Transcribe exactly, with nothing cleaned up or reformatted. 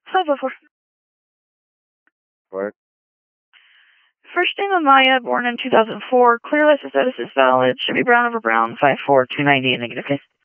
five oh four. What? First name Amaya, born in two thousand four. Clear license status is valid. Should be brown over brown. five four, two ninety, negative case.